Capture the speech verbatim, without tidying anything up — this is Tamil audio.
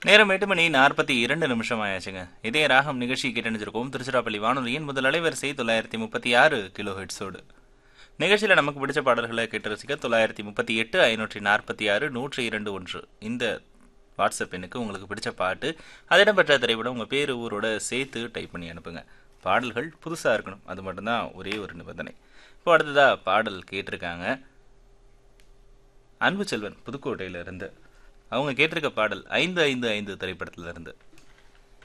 நேரம் எட்டு மணி நாற்பத்தி இரண்டு நிமிஷம் ஆயாச்சுங்க. இதே ராகம் நிகழ்ச்சி கேட்டணிச்சிருக்கோம் திருச்சிராப்பள்ளி வானொலியின் முதல் அலைவரிசை தொள்ளாயிரத்தி முப்பத்தி ஆறு கிலோ ஹெட்ஸோடு. நிகழ்ச்சியில் நமக்கு பிடிச்ச பாடல்களை கேட்டு ரசிக்க தொள்ளாயிரத்தி முப்பத்தி எட்டு ஐநூற்றி நாற்பத்தி ஆறு நூற்றி இரண்டு ஒன்று இந்த வாட்ஸ்அப் எண்ணுக்கு உங்களுக்கு பிடிச்ச பாட்டு, அது இடம்பெற்ற திரைப்படம், உங்கள் பேர் ஊரோட சேர்த்து டைப் பண்ணி அனுப்புங்க. பாடல்கள் புதுசாக இருக்கணும், அது மட்டும்தான் ஒரே ஒரு நிபந்தனை. இப்போ அடுத்ததாக பாடல் கேட்டிருக்காங்க அன்பு செல்வன் புதுக்கோட்டையிலிருந்து. அவங்க கேட்டிருக்க பாடல் ஐந்து ஐந்து ஐந்து திரைப்படத்திலிருந்து.